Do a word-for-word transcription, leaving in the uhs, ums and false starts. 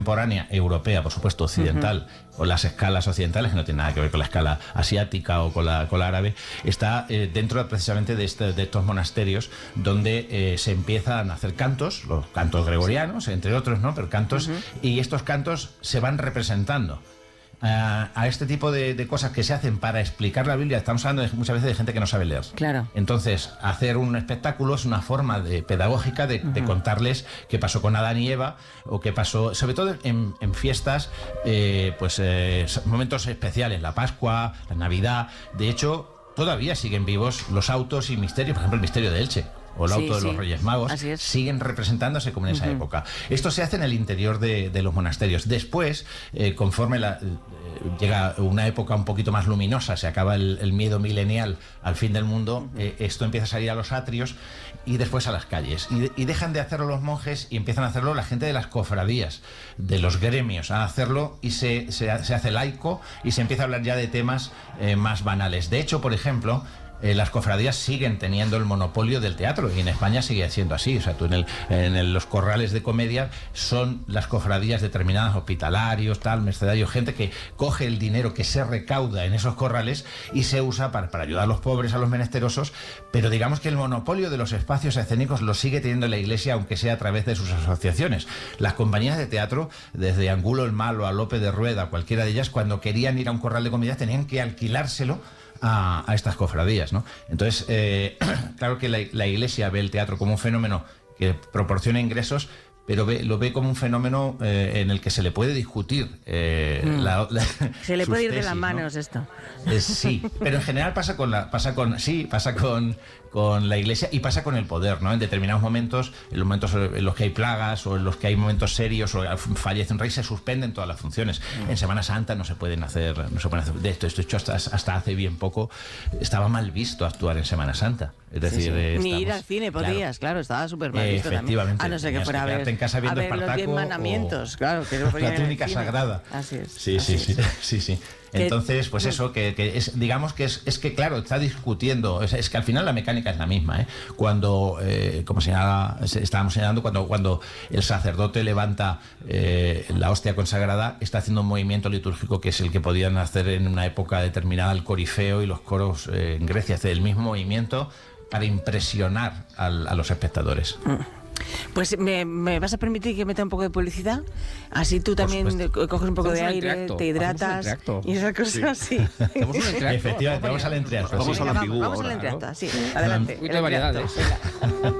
contemporánea europea, por supuesto occidental, uh-huh. con las escalas occidentales, que no tiene nada que ver con la escala asiática o con la, con la árabe, está eh, dentro precisamente de, este, de estos monasterios donde eh, se empiezan a hacer cantos, los cantos gregorianos, sí. entre otros, ¿no? Pero cantos, uh-huh. y estos cantos se van representando. A, a este tipo de, de cosas que se hacen para explicar la Biblia. Estamos hablando de, muchas veces de gente que no sabe leer. Claro. Entonces, hacer un espectáculo es una forma de, pedagógica de, uh-huh. de contarles qué pasó con Adán y Eva, o qué pasó, sobre todo en, en fiestas, eh, pues eh, momentos especiales, la Pascua, la Navidad. De hecho, todavía siguen vivos los autos y misterios, por ejemplo, el misterio de Elche. O el auto sí, de los sí. Reyes Magos, siguen representándose como en esa uh-huh. época. Esto se hace en el interior de, de los monasterios. Después, eh, conforme la, eh, llega una época un poquito más luminosa, se acaba el, el miedo milenial al fin del mundo, uh-huh. eh, esto empieza a salir a los atrios y después a las calles. Y, de, y dejan de hacerlo los monjes y empiezan a hacerlo la gente de las cofradías, de los gremios, a hacerlo y se, se, se hace laico y se empieza a hablar ya de temas eh, más banales. De hecho, por ejemplo, Eh, las cofradías siguen teniendo el monopolio del teatro y en España sigue siendo así. O sea, tú en, el, en el, los corrales de comedia son las cofradías determinadas, hospitalarios, tal, mercedarios, gente que coge el dinero que se recauda en esos corrales y se usa para, para ayudar a los pobres, a los menesterosos, pero digamos que el monopolio de los espacios escénicos lo sigue teniendo la Iglesia, aunque sea a través de sus asociaciones. Las compañías de teatro, desde Angulo el Malo a Lope de Rueda, cualquiera de ellas, cuando querían ir a un corral de comedia tenían que alquilárselo A, a estas cofradías, ¿no? Entonces, eh, claro que la, la Iglesia ve el teatro como un fenómeno que proporciona ingresos, pero ve, lo ve como un fenómeno eh, en el que se le puede discutir. Eh, mm. la, la, se le puede ir tesis, de las manos, ¿no? esto. Eh, sí, pero en general pasa con la, pasa con, sí, pasa con, con la Iglesia y pasa con el poder, ¿no? En determinados momentos, en los momentos en los que hay plagas o en los que hay momentos serios o fallece un rey, se suspenden todas las funciones. Mm. En Semana Santa no se pueden hacer, no se pueden hacer de esto. Esto hecho hasta, hasta hace bien poco estaba mal visto actuar en Semana Santa. Es decir, sí, sí. Eh, estamos, ni ir al cine podías, claro, claro estaba súper mal visto eh, efectivamente, también. A no ser que fuera a ver, en casa viendo a ver los diez mandamientos, claro, que no la túnica sagrada. Así es. Sí, así sí, es. sí, sí, sí. Entonces, pues eso, que, que es, digamos que es, es que, claro, está discutiendo, es, es que al final la mecánica es la misma, ¿eh? Cuando, eh, como señala, estábamos señalando, cuando, cuando el sacerdote levanta eh, la hostia consagrada, está haciendo un movimiento litúrgico que es el que podían hacer en una época determinada el corifeo y los coros eh, en Grecia, hacer el mismo movimiento para impresionar al, a los espectadores. Pues ¿me, me vas a permitir que meta un poco de publicidad? Así tú también coges un poco Hacemos de un aire, entreacto. te hidratas y esas cosas sí. así. Efectivamente, vamos al entreacto. Vamos sí. al ambiguo Vamos al ahora, entreacto, ¿no? sí. Adelante. Un poquito de variedades.